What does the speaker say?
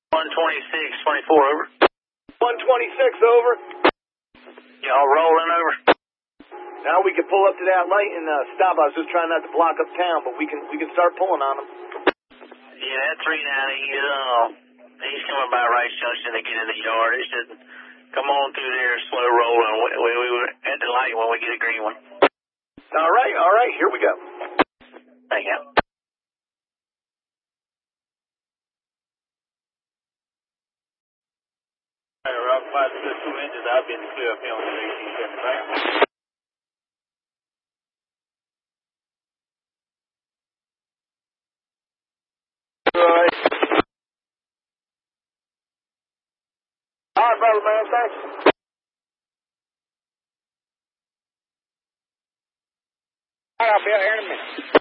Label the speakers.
Speaker 1: 126, 24, over.
Speaker 2: 126, over.
Speaker 1: Y'all rolling, over.
Speaker 2: Now we can pull up to that light and stop. I was just trying not to block up town, but we can start pulling on them.
Speaker 1: Yeah, that 390, he's coming by Rice Junction to get in the yard. It should come on through there, slow rolling. We were at the light when we get a green one.
Speaker 2: All right, here we go.
Speaker 1: Thank you.
Speaker 3: Route 5 2 inches, I'll be in the clear up here on the 1875.
Speaker 2: Right. All right, brother, man, thanks. All right, I'll be out here in a minute.